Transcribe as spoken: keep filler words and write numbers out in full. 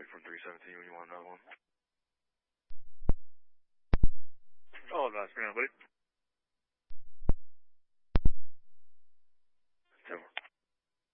Wait from three seventeen when you want another one. All advice, man, buddy.